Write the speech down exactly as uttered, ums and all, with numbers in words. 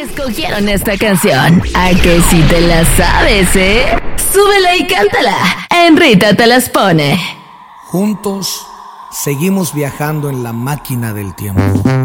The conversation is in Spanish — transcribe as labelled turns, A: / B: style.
A: escogieron esta canción. ¿A que si te la sabes, eh? Súbela y cántala. En Rita te las pone.
B: Juntos seguimos viajando en la máquina del tiempo.